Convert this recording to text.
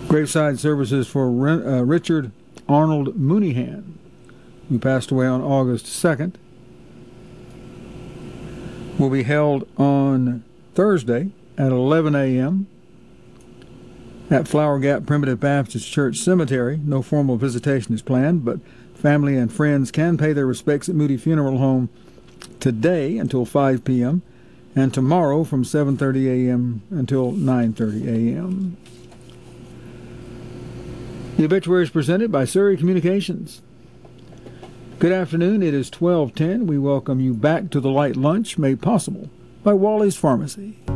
Graveside services for Richard Arnold Mooneyhan, who passed away on August 2nd, will be held on Thursday at 11 a.m. at Flower Gap Primitive Baptist Church Cemetery. No formal visitation is planned, but family and friends can pay their respects at Moody Funeral Home today until 5 p.m. and tomorrow from 7:30 a.m. until 9:30 a.m. The obituary is presented by Surrey Communications. Good afternoon. It is 12:10. We welcome you back to the Light Lunch made possible by Wally's Pharmacy.